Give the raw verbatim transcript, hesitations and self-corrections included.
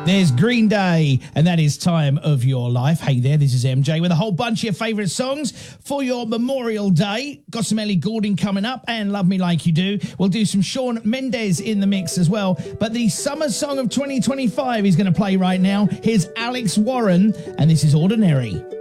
There's Green Day, and that is Time of Your Life. Hey there, this is M J with a whole bunch of your favourite songs for your Memorial Day. Got some Ellie Goulding coming up and Love Me Like You Do. We'll do some Shawn Mendes in the mix as well. But the summer song of twenty twenty-five is going to play right now. Here's Alex Warren, and this is Ordinary.